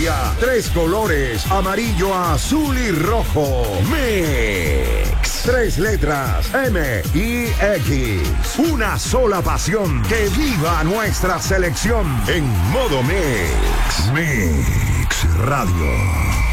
patria. 3 colores, amarillo, azul y rojo. Mix. 3 letras, M-I-X. Una sola pasión. Que viva nuestra selección en modo Mix. Mix Radio.